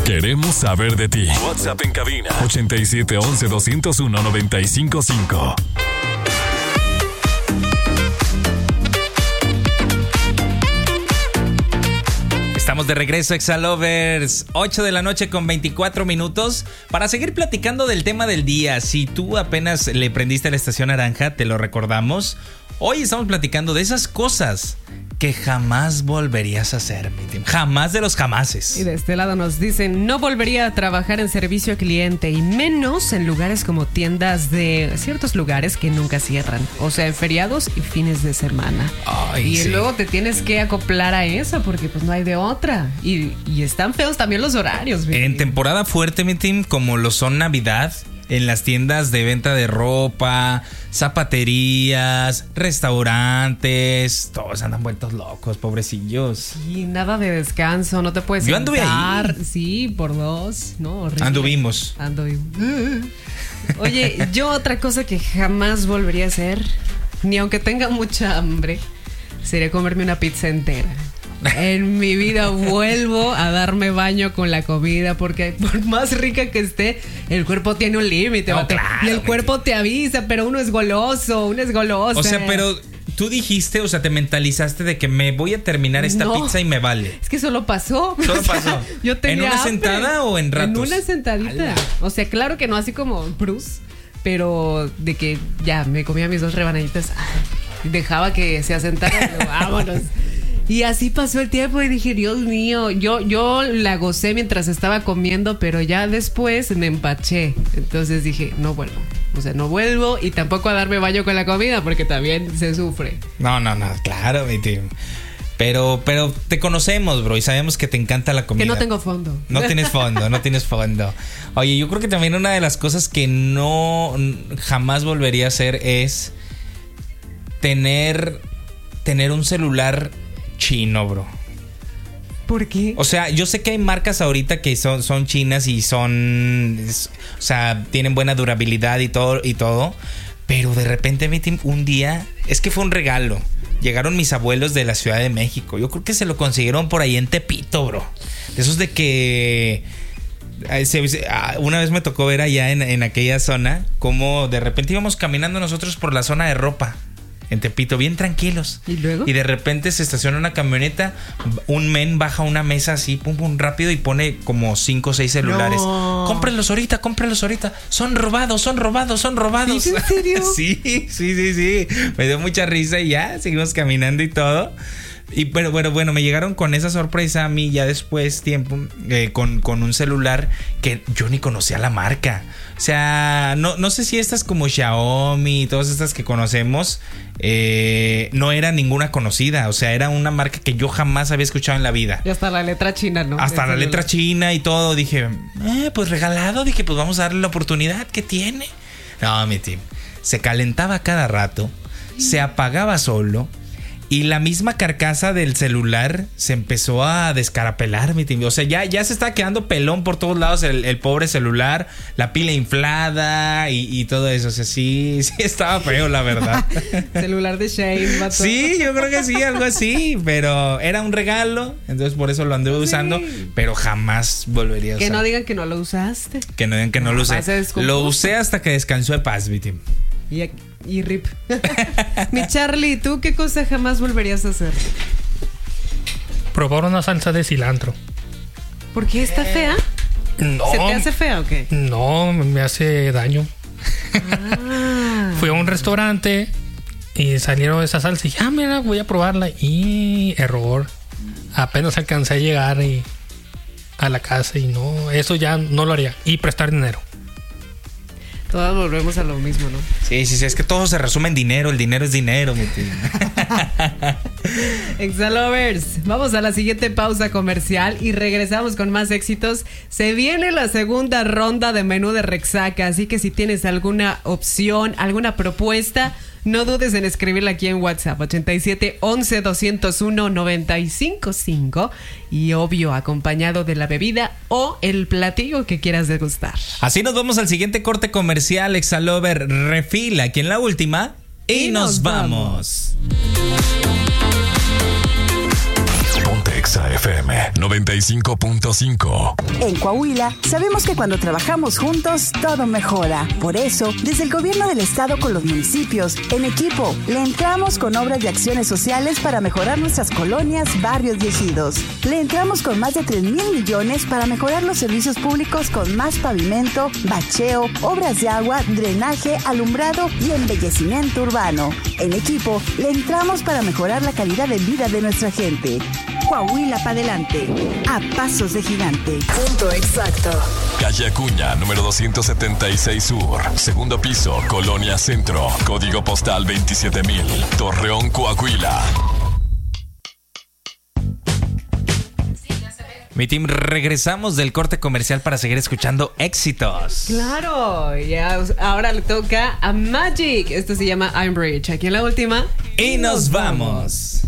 Queremos saber de ti. WhatsApp en cabina 8711-201-955. Estamos de regreso, Exalovers, 8 de la noche con 24 minutos, para seguir platicando del tema del día. Si tú apenas le prendiste a la estación naranja, te lo recordamos. Hoy estamos platicando de esas cosas que jamás volverías a hacer, mi team. Jamás de los jamases. Y de este lado nos dicen, no volvería a trabajar en servicio al cliente, y menos en lugares como tiendas de ciertos lugares que nunca cierran. O sea, en feriados y fines de semana. Ay, y sí. luego te tienes que acoplar a eso porque pues no hay de otra. Y están feos también los horarios. En temporada fuerte, mi team, como lo son Navidad, en las tiendas de venta de ropa, zapaterías, restaurantes, todos andan vueltos locos, pobrecillos. Y nada de descanso, no te puedes Yo anduve sentar. ahí. Sí, por dos, ¿no? Horrible. Anduvimos. Oye, yo otra cosa que jamás volvería a hacer, ni aunque tenga mucha hambre, sería comerme una pizza entera. En mi vida vuelvo a darme baño con la comida, porque por más rica que esté, el cuerpo tiene un límite. No, claro, y el cuerpo te avisa, pero uno es goloso, uno es goloso. O sea, pero tú dijiste, o sea, te mentalizaste de que me voy a terminar esta pizza y me vale. Es que solo pasó. Solo pasó. Yo tenía ¿En una hambre. sentada o en ratos? En una sentadita. ¡Hala! O sea, claro que no así como Bruce, pero de que ya me comía mis 2 rebanaditas, dejaba que se asentara, pero vámonos. Y así pasó el tiempo y dije, Dios mío, yo la gocé mientras estaba comiendo, pero ya después me empaché. Entonces dije, no vuelvo. O sea, no vuelvo, y tampoco a darme baño con la comida, porque también se sufre. No, claro, mi team. Pero te conocemos, bro, y sabemos que te encanta la comida. Que no tengo fondo. No tienes fondo. Oye, yo creo que también una de las cosas que no jamás volvería a hacer es tener un celular chino, bro. ¿Por qué? O sea, yo sé que hay marcas ahorita que son chinas y son, o sea, tienen buena durabilidad y todo, pero de repente un día, es que fue un regalo. Llegaron mis abuelos de la Ciudad de México. Yo creo que se lo consiguieron por ahí en Tepito, bro. De esos de que una vez me tocó ver allá en aquella zona cómo de repente íbamos caminando nosotros por la zona de ropa en Tepito, bien tranquilos. ¿Y luego? Y de repente se estaciona una camioneta, un men baja una mesa así, pum, rápido, y pone como 5 o 6 celulares. No. Cómprenlos ahorita. Son robados. ¿Sí, en serio? Sí. Me dio mucha risa y ya, seguimos caminando y todo. Y bueno, me llegaron con esa sorpresa a mí ya después tiempo, con un celular que yo ni conocía la marca. O sea, no sé si estas como Xiaomi y todas estas que conocemos, no era ninguna conocida. O sea, era una marca que yo jamás había escuchado en la vida. Y hasta la letra china, ¿no? Hasta la letra china y todo. Dije, pues regalado. Dije, pues vamos a darle la oportunidad que tiene. No, mi team. Se calentaba cada rato, se apagaba solo. Y la misma carcasa del celular se empezó a descarapelar, mi team. O sea, ya se estaba quedando pelón por todos lados el pobre celular, la pila inflada y todo eso. O sea, sí estaba feo, la verdad. Celular de Shane, vato. Sí, yo creo que sí, algo así. Pero era un regalo, entonces por eso lo anduve usando. Pero jamás volvería a usar. Que no digan que no lo usaste. Que no digan que no lo usé. Lo usé hasta que descansó en paz, mi team. Y rip. Mi Charlie, ¿tú qué cosa jamás volverías a hacer? Probar una salsa de cilantro. ¿Por qué está fea? No. ¿Se te hace fea o qué? No, me hace daño. Fui a un restaurante y salieron esa salsa y dije, mira, voy a probarla. Y error. Apenas alcancé a llegar a la casa y no, eso ya no lo haría. Y prestar dinero. Todos volvemos a lo mismo, ¿no? Sí, es que todo se resume en dinero. El dinero es dinero, mi tío. Exalovers, vamos a la siguiente pausa comercial y regresamos con más éxitos. Se viene la segunda ronda de menú de Rexaca, así que si tienes alguna opción, alguna propuesta, no dudes en escribirla aquí en WhatsApp 87 11 201 955 y obvio acompañado de la bebida o el platillo que quieras degustar. Así nos vamos al siguiente corte comercial. Exalover refila aquí en la última y nos vamos. Ponte Exa FM 95.5. En Coahuila, sabemos que cuando trabajamos juntos, todo mejora. Por eso, desde el gobierno del estado con los municipios, en equipo, le entramos con obras de acciones sociales para mejorar nuestras colonias, barrios y ejidos. Le entramos con más de 3,000 millones para mejorar los servicios públicos con más pavimento, bacheo, obras de agua, drenaje, alumbrado y embellecimiento urbano. En equipo, le entramos para mejorar la calidad de vida de nuestra gente. Coahuila para adelante, a pasos de gigante. Punto exacto. Calle Acuña, número 276 Sur. Segundo piso, Colonia Centro. Código postal 27,000. Torreón, Coahuila. Mi team, regresamos del corte comercial para seguir escuchando éxitos. Claro, ya ahora le toca a Magic. Esto se llama I'm Rich. Aquí en la última. Y nos vamos.